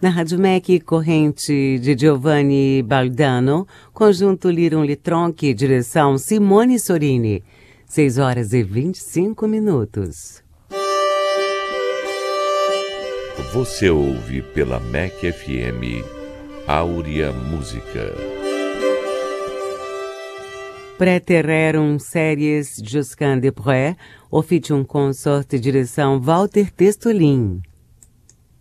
Na Rádio MEC, corrente de Giovanni Baldano, conjunto Lirum Litronchi, direção Simone Sorini. 6h25. Você ouve pela MEC FM Áurea Música. Praetererum series Josquin de Pré, officium consort, direção Walter Testolin.